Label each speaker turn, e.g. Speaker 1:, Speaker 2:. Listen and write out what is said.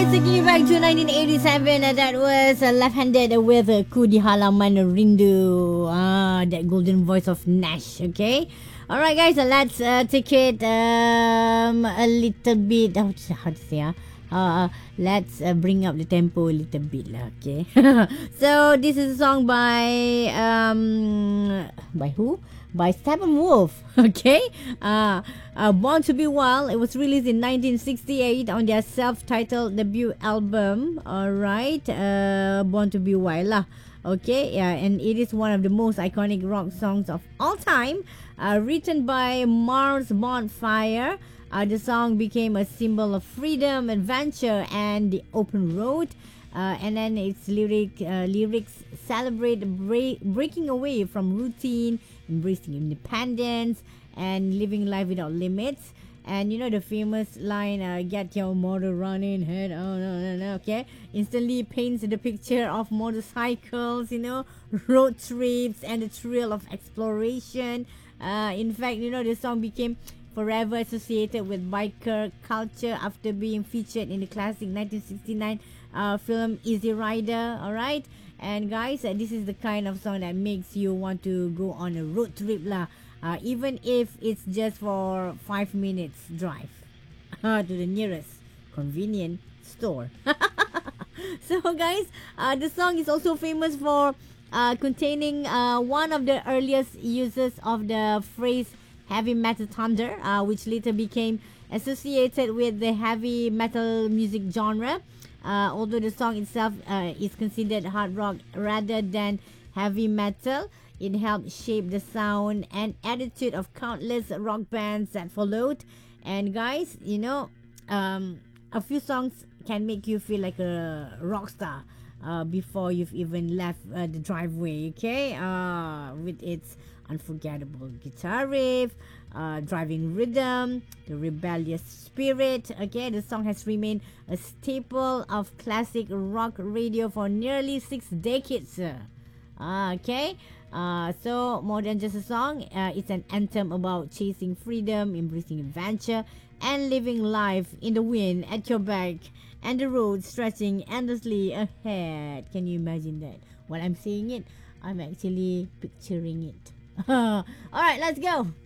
Speaker 1: taking you back to 1987. That was Left-Handed with Ku di Halaman Rindu. That golden voice of Nash. Okay. Alright, guys. Let's take it a little bit. How to say? Let's bring up the tempo a little bit lah. Okay. So this is a song by who? By Steppenwolf. Okay. Born to Be Wild. It was released in 1968 on their self-titled debut album. Alright. Born to Be Wild lah. Okay. Yeah, and it is one of the most iconic rock songs of all time. Written by Mars Bonfire. The song became a symbol of freedom, adventure, and the open road. And then its lyrics celebrate breaking away from routine, embracing independence, and living life without limits. And you know the famous line, "Get your motor running, head on, okay?" Instantly paints the picture of motorcycles, road trips, and the thrill of exploration. In fact, the song became forever associated with biker culture after being featured in the classic 1969 film Easy Rider. Alright, and guys, this is the kind of song that makes you want to go on a road trip lah, even if it's just for 5 minutes drive to the nearest convenient store. So guys, the song is also famous for containing one of the earliest uses of the phrase heavy metal thunder, which later became associated with the heavy metal music genre. Although the song itself is considered hard rock rather than heavy metal, it helped shape the sound and attitude of countless rock bands that followed. And guys, a few songs can make you feel like a rock star before you've even left the driveway, okay? With its unforgettable guitar riff, driving rhythm, the rebellious spirit. Okay, the song has remained a staple of classic rock radio for nearly 6 decades. Okay, so more than just a song, it's an anthem about chasing freedom, embracing adventure, and living life in the wind at your back and the road stretching endlessly ahead. Can you imagine that? While I'm saying it, I'm actually picturing it. All right, let's go.